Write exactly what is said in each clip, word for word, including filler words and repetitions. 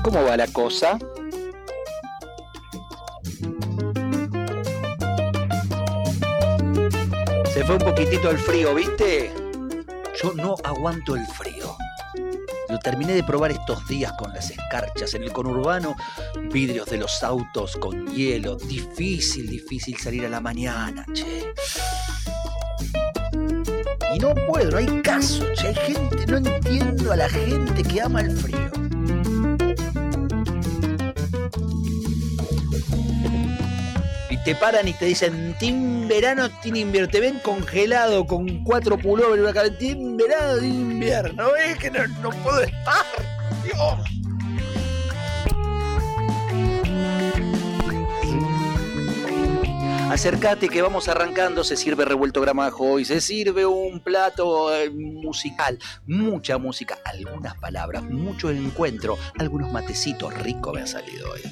¿Cómo va la cosa? Se fue un poquitito el frío, ¿viste? Yo no aguanto el frío. Lo terminé de probar estos días con las escarchas en el conurbano, vidrios de los autos con hielo. Difícil, difícil salir a la mañana, che. Y no puedo, no hay caso, che. Hay gente, no entiendo a la gente que ama el frío. Y te paran y te dicen, team verano, team invierno. Te ven congelado con cuatro pullovers en una cabeza. Team verano, team invierno. Es que no, no puedo estar. Dios. Acércate que vamos arrancando, se sirve revuelto gramajo y se sirve un plato eh, musical, mucha música, algunas palabras, mucho encuentro, algunos matecitos ricos me han salido hoy.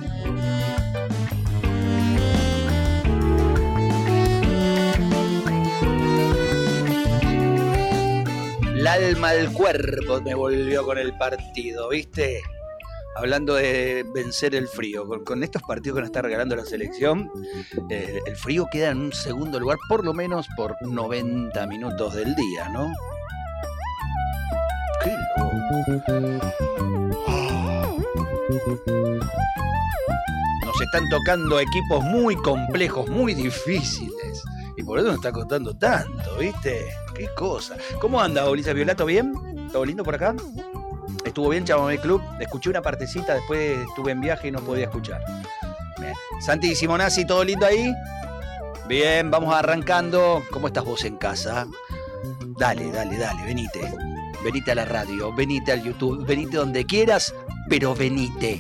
El alma al cuerpo me volvió con el partido, ¿viste? Hablando de vencer el frío, con, con estos partidos que nos está regalando la selección, eh, el frío queda en un segundo lugar, por lo menos por noventa minutos del día, ¿no? ¡Qué loco! Nos están tocando equipos muy complejos, muy difíciles, y por eso nos está costando tanto, ¿viste? ¡Qué cosa! ¿Cómo anda, Ulises Violato? ¿Bien? ¿Todo lindo por acá? Estuvo bien Chamamé Club, escuché una partecita, después estuve en viaje y no podía escuchar. Bien. Santi y Simonazzi, ¿todo lindo ahí? Bien, vamos arrancando. ¿Cómo estás vos en casa? Dale, dale, dale, venite. Venite a la radio, venite al YouTube, venite donde quieras, pero venite.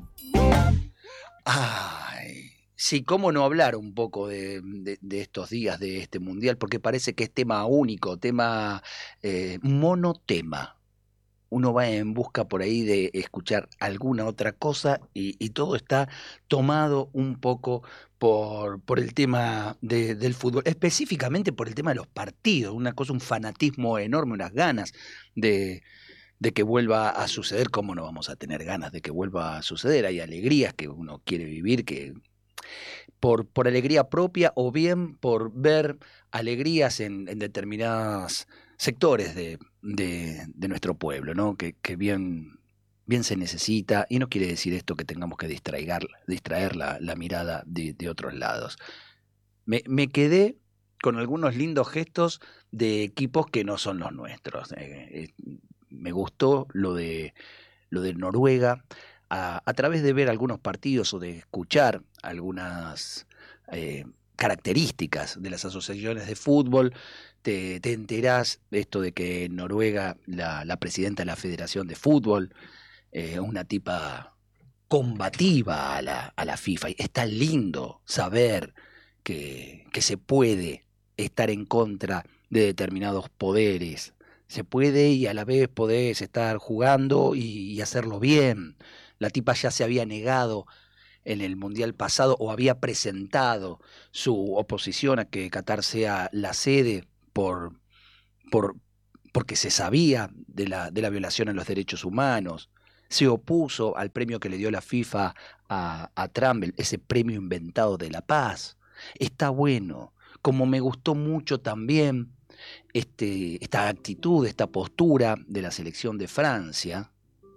Ay, sí, cómo no hablar un poco de, de, de estos días, de este mundial, porque parece que es tema único, tema eh, monotema. Uno va en busca por ahí de escuchar alguna otra cosa y, y todo está tomado un poco por, por el tema de, del fútbol, específicamente por el tema de los partidos, una cosa, un fanatismo enorme, unas ganas de, de que vuelva a suceder. ¿Cómo no vamos a tener ganas de que vuelva a suceder? Hay alegrías que uno quiere vivir, que por, por alegría propia o bien por ver alegrías en, en determinadas sectores de, de, de nuestro pueblo, ¿no? Que, que bien, bien se necesita, y no quiere decir esto que tengamos que distraer, distraer la, la mirada de, de otros lados. Me, me quedé con algunos lindos gestos de equipos que no son los nuestros. Eh, eh, me gustó lo de, lo de Noruega, a, a través de ver algunos partidos o de escuchar algunas eh, características de las asociaciones de fútbol. Te, te enterás de esto de que en Noruega la, la presidenta de la Federación de Fútbol es eh, una tipa combativa a la, a la FIFA. Y es tan lindo saber que, que se puede estar en contra de determinados poderes. Se puede y a la vez podés estar jugando y, y hacerlo bien. La tipa ya se había negado en el Mundial pasado o había presentado su oposición a que Qatar sea la sede por, por, porque se sabía de la, de la violación a los derechos humanos. Se opuso al premio que le dio la FIFA a, a Trump, ese premio inventado de la paz. Está bueno, como me gustó mucho también este, esta actitud, esta postura de la selección de Francia,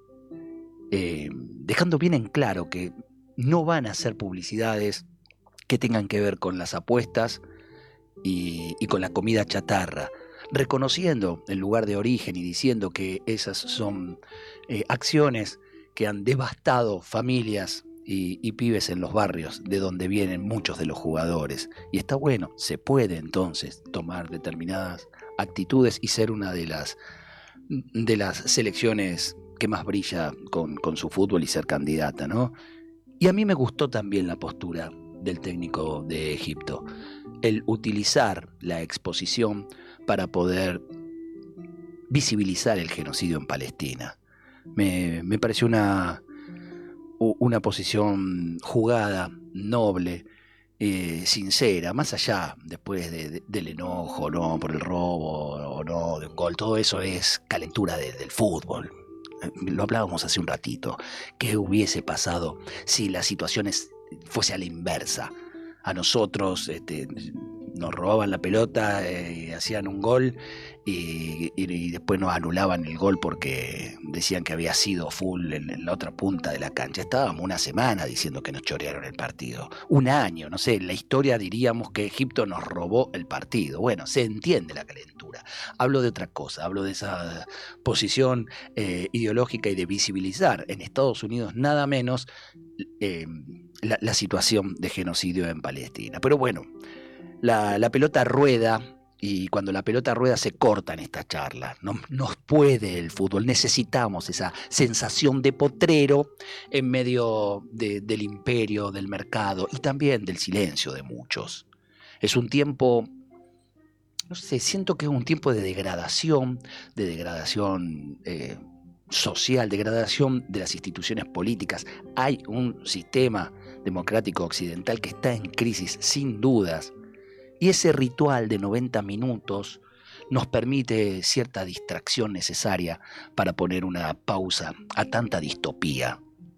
eh, dejando bien en claro que no van a hacer publicidades que tengan que ver con las apuestas y, y con la comida chatarra, reconociendo el lugar de origen y diciendo que esas son eh, acciones que han devastado familias y, y pibes en los barrios de donde vienen muchos de los jugadores. Y está bueno, se puede entonces tomar determinadas actitudes y ser una de las, de las selecciones que más brilla con, con su fútbol y ser candidata, ¿no? Y a mí me gustó también la postura del técnico de Egipto, el utilizar la exposición para poder visibilizar el genocidio en Palestina. Me, me pareció una, una posición jugada, noble, eh, sincera, más allá después de, de, del enojo, ¿no? Por el robo o no, de un gol, todo eso es calentura de, del fútbol. lo hablábamos hace un ratito, ¿qué hubiese pasado si la situación es, fuese a la inversa? A nosotros este, nos robaban la pelota, eh, hacían un gol y, y, y después nos anulaban el gol porque decían que había sido full en, en la otra punta de la cancha. Estábamos una semana diciendo que nos chorearon el partido. Un año, no sé, en la historia diríamos que Egipto nos robó el partido. Bueno, se entiende la calentura. Hablo de otra cosa, hablo de esa posición eh, ideológica y de visibilizar en Estados Unidos nada menos eh, la, la situación de genocidio en Palestina. Pero bueno, la, la pelota rueda y cuando la pelota rueda se corta en esta charla. No nos puede el fútbol, necesitamos esa sensación de potrero en medio de, del imperio, del mercado y también del silencio de muchos. Es un tiempo, no sé, siento que es un tiempo de degradación, de degradación eh, social, degradación de las instituciones políticas. Hay un sistema democrático occidental que está en crisis, sin dudas. Y ese ritual de noventa minutos nos permite cierta distracción necesaria para poner una pausa a tanta distopía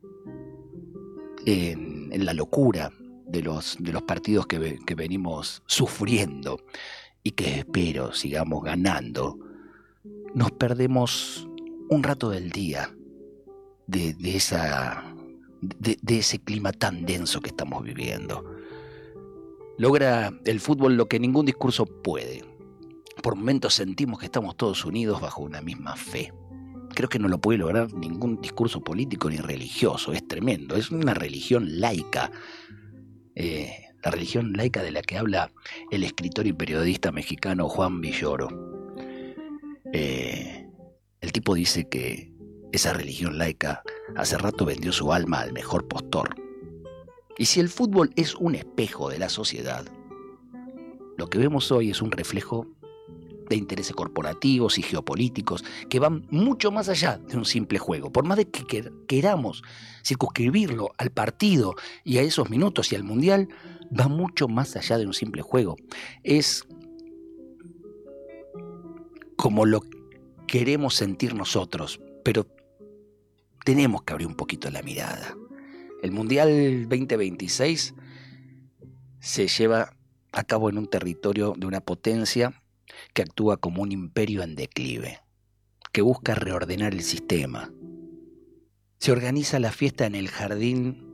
en, en la locura de los, de los partidos que, que venimos sufriendo y que espero sigamos ganando. Nos perdemos un rato del día de, de, esa, de, de ese clima tan denso que estamos viviendo. Logra el fútbol lo que ningún discurso puede. Por momentos sentimos que estamos todos unidos bajo una misma fe. Creo que no lo puede lograr ningún discurso político ni religioso. Es tremendo. Es una religión laica. Eh, la religión laica de la que habla el escritor y periodista mexicano Juan Villoro. Eh, el tipo dice que esa religión laica hace rato vendió su alma al mejor postor. Y si el fútbol es un espejo de la sociedad, lo que vemos hoy es un reflejo de intereses corporativos y geopolíticos que van mucho más allá de un simple juego. Por más de que queramos circunscribirlo al partido y a esos minutos y al mundial, va mucho más allá de un simple juego. Es como lo queremos sentir nosotros, pero tenemos que abrir un poquito la mirada. El Mundial veinte veintiséis se lleva a cabo en un territorio de una potencia que actúa como un imperio en declive, que busca reordenar el sistema. Se organiza la fiesta en el jardín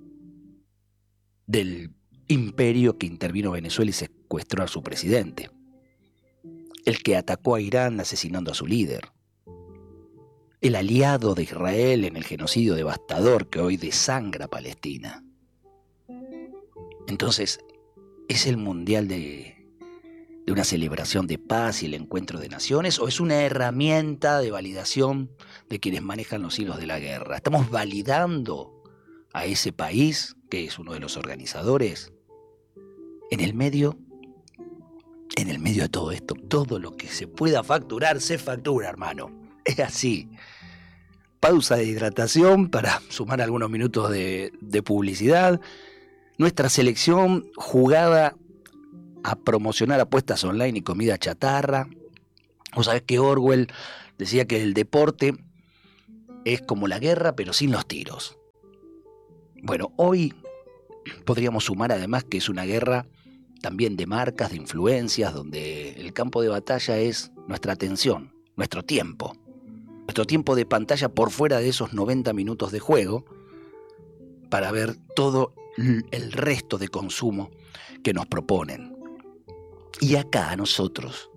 del imperio que intervino Venezuela y secuestró a su presidente, el que atacó a Irán asesinando a su líder, el aliado de Israel en el genocidio devastador que hoy desangra Palestina. Entonces, ¿es el mundial de, de una celebración de paz y el encuentro de naciones o es una herramienta de validación de quienes manejan los hilos de la guerra? ¿Estamos validando a ese país que es uno de los organizadores? En el medio, en el medio de todo esto, todo lo que se pueda facturar, se factura, hermano. Es así. Pausa de hidratación para sumar algunos minutos de, de publicidad. Nuestra selección jugada a promocionar apuestas online y comida chatarra. Vos sabés que Orwell decía que el deporte es como la guerra, pero sin los tiros. Bueno, hoy podríamos sumar además que es una guerra también de marcas, de influencias, donde el campo de batalla es nuestra atención, nuestro tiempo. Nuestro tiempo de pantalla por fuera de esos noventa minutos de juego para ver todo el resto de consumo que nos proponen. Y acá a nosotros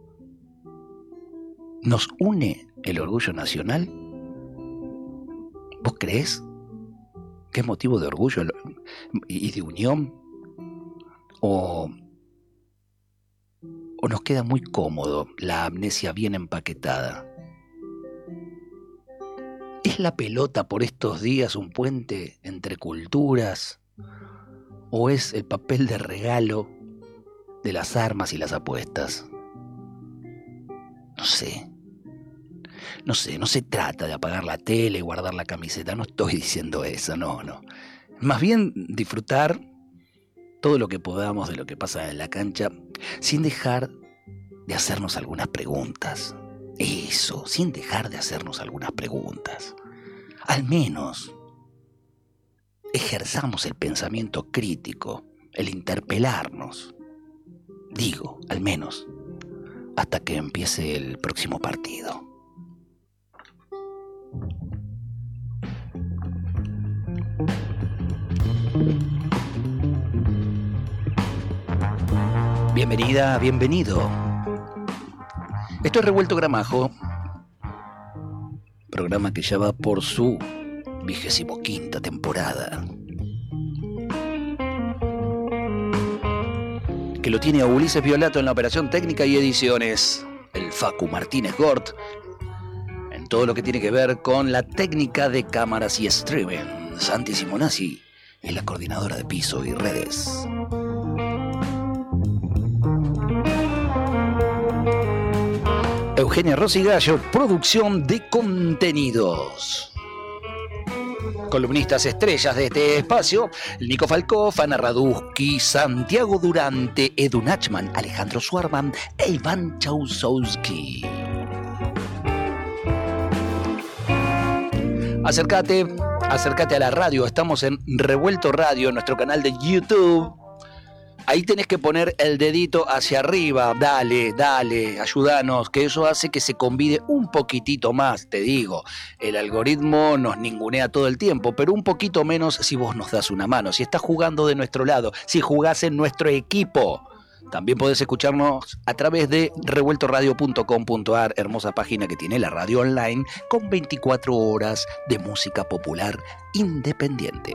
nos une el orgullo nacional. ¿Vos creés que es motivo de orgullo y de unión? ¿O, o nos queda muy cómodo la amnesia bien empaquetada? ¿Es la pelota por estos días un puente entre culturas? ¿O es el papel de regalo de las armas y las apuestas? No sé. No sé, no se trata de apagar la tele y guardar la camiseta. No estoy diciendo eso, no, no. Más bien disfrutar todo lo que podamos de lo que pasa en la cancha sin dejar de hacernos algunas preguntas. Eso, sin dejar de hacernos algunas preguntas. al menos ejerzamos el pensamiento crítico, el interpelarnos. Digo, al menos, hasta que empiece el próximo partido. Bienvenida, bienvenido. Esto es Revuelto Gramajo, programa que ya va por su vigésimo quinta temporada, que lo tiene a Ulises Violato en la operación técnica y ediciones, el Facu Martínez Gort en todo lo que tiene que ver con la técnica de cámaras y streaming. Santi Simonazzi es la coordinadora de piso y redes. Eugenia Rosigallo, producción de contenidos. Columnistas estrellas de este espacio: Nico Falkó, Ana Raduski, Santiago Durante, Edu Nachman, Alejandro Suarman e Iván Chausowski. Acércate, acércate a la radio. Estamos en Revuelto Radio, nuestro canal de YouTube. Ahí tenés que poner el dedito hacia arriba. Dale, dale, ayúdanos, que eso hace que se convide un poquitito más, te digo. El algoritmo nos ningunea todo el tiempo, pero un poquito menos si vos nos das una mano, si estás jugando de nuestro lado, si jugás en nuestro equipo. También podés escucharnos a través de revuelto radio punto com punto a r, hermosa página que tiene la radio online con veinticuatro horas de música popular independiente.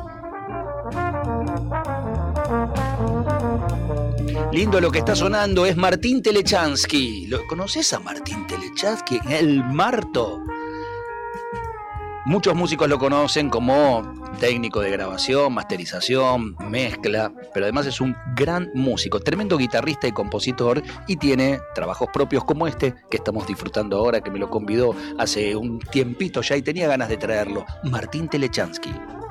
Lindo lo que está sonando, es Martín Telechansky. ¿Lo conoces a Martín Telechansky? El Marto. Muchos músicos lo conocen como técnico de grabación, masterización, mezcla, pero además es un gran músico, tremendo guitarrista y compositor, y tiene trabajos propios como este que estamos disfrutando ahora, que me lo convidó hace un tiempito ya y tenía ganas de traerlo. Martín Telechansky.